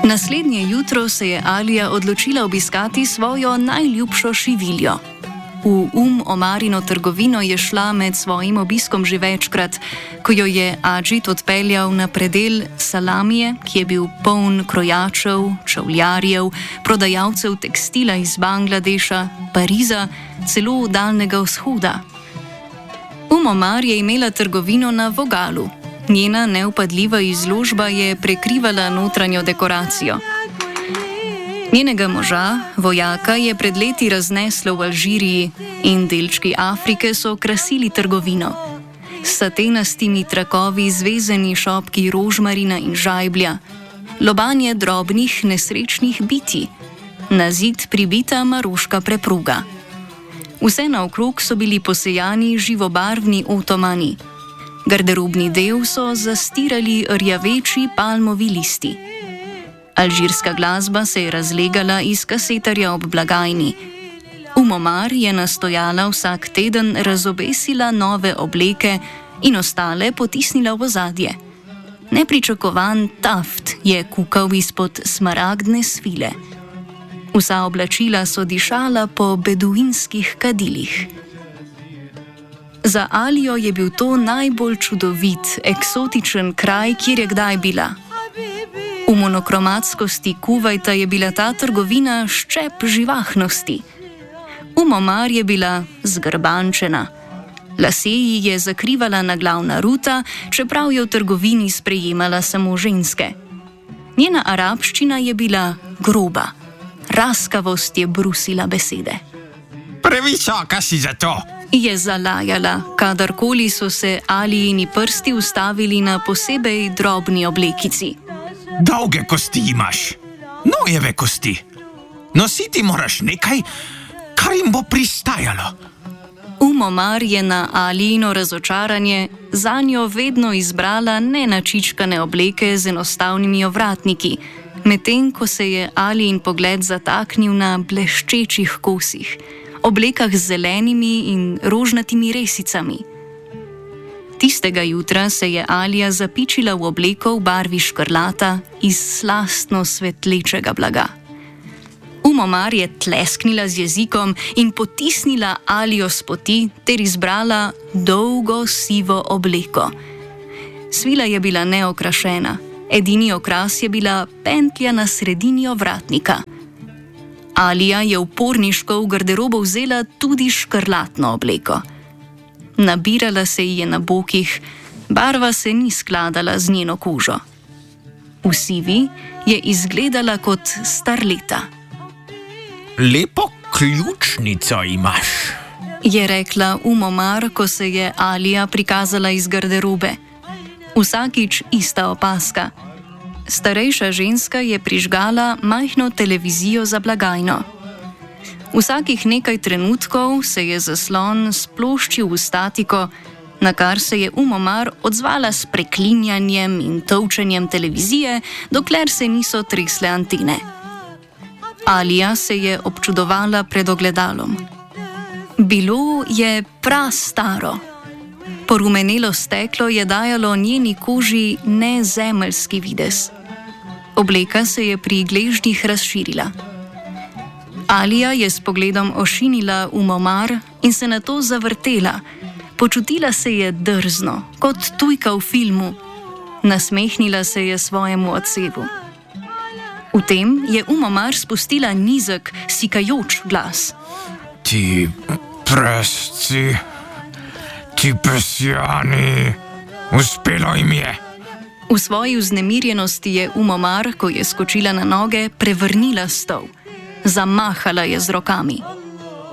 Naslednje jutro se je Alija odločila obiskati svojo najljubšo šiviljo. V Omarino trgovino je šla med svojim obiskom že večkrat, ko jo je Adžit odpeljal na predel Salamije, ki je bil poln krojačev, čevljarjev, prodajalcev tekstila iz Bangladeša, Pariza, celo Daljnega vzhoda. Omar je imela trgovino na vogalu. Njena neupadljiva izložba je prekrivala notranjo dekoracijo. Njenega moža, vojaka, je pred leti razneslo v Alžiriji in delčki Afrike so krasili trgovino. S satenastimi trakovi zvezani šopki rožmarina in žajblja, lobanje drobnih nesrečnih bitij, na zid pribita maroška preproga. Vse naokrog so bili posejani živobarvni otomani. Garderobni del so zastirali rjaveči palmovi listi. Alžirska glasba se je razlegala iz kasetarja ob blagajni. Omar je nastojala vsak teden razobesila nove obleke in ostale potisnila v ozadje. Nepričakovan taft je kukal izpod smaragdne svile. Vsa oblačila so dišala po beduinskih kadilih. Za Alijo je bil to najbolj čudovit, eksotičen kraj, kjer je kdaj bila. V monokromatskosti Kuvajta je bila ta trgovina ščep živahnosti. Omar je bila zgrbančena. Lase ji je zakrivala naglavna ruta, čeprav je v trgovini sprejemala samo ženske. Njena arabščina je bila groba. Raskavost je brusila besede. Previsoka si za to, je zalajala, kadarkoli so se Alijini prsti ustavili na posebej drobni oblekici. Dolge kosti imaš, nojeve kosti. Nositi moraš nekaj, kar jim bo pristajalo. Omar je na Alijino razočaranje zanjo vedno izbrala nenačičkane obleke z enostavnimi ovratniki, medtem ko se je Alijin pogled zataknil na bleščečih kosih, oblekah z zelenimi in rožnatimi resicami. Tistega jutra se je Alija zapičila v obleko v barvi škrlata iz slastno svetlečega blaga. Omar je tlesknila z jezikom in potisnila Alijo s poti ter izbrala dolgo sivo obleko. Svila je bila neokrašena, edini okras je bila pentlja na sredini ovratnika. Alija je uporniško v garderobo vzela tudi škrlatno obleko. Nabirala se ji je na bokih, barva se ni skladala z njeno kožo. V sivi je izgledala kot starleta. Lepo ključnico imaš, je rekla Omar, ko se je Alija prikazala iz garderobe. Vsakič ista opaska. Starejša ženska je prižgala majhno televizijo za blagajno. Vsakih nekaj trenutkov se je zaslon sploščil v statiko, na kar se je Omar odzvala s preklinjanjem in tolčenjem televizije, dokler se niso tresle antene. Alija se je občudovala pred ogledalom. Bilo je prastaro. Porumenelo steklo je dajalo njeni koži nezemeljski videz. Obleka se je pri gležnjih razširila. Alija je s pogledom ošinila Omar in se nato zavrtela. Počutila se je drzno, kot tujka v filmu. Nasmehnila se je svojemu odsevu. V tem je Omar spustila nizek, sikajoč glas. Ti prsti, ti pesjani, uspelo jim je. V svoji vznemirjenosti je Omar, ko je skočila na noge, prevrnila stol. Zamahala je z rokami.